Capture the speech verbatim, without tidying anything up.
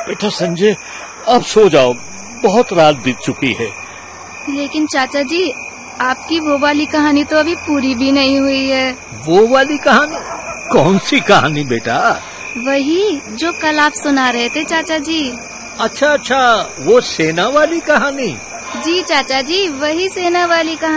बेटा संजय, अब सो जाओ, बहुत रात बीत चुकी है। लेकिन चाचा जी, आपकी वो वाली कहानी तो अभी पूरी भी नहीं हुई है। वो वाली कहानी? कौन सी कहानी बेटा? वही जो कल आप सुना रहे थे चाचा जी। अच्छा अच्छा, वो सेना वाली कहानी। जी चाचा जी, वही सेना वाली कहानी।